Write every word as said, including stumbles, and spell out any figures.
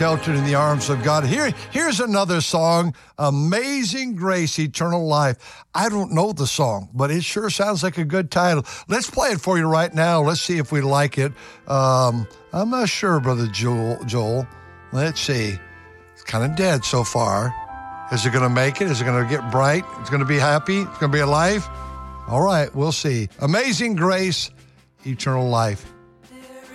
Sheltered in the arms of God. Here, here's another song, Amazing Grace, Eternal Life. I don't know the song, but it sure sounds like a good title. Let's play it for you right now. Let's see if we like it. Um, I'm not sure, Brother Joel. Joel. Let's see. It's kind of dead so far. Is it going to make it? Is it going to get bright? It's going to be happy? It's going to be alive? All right, we'll see. Amazing Grace, Eternal Life.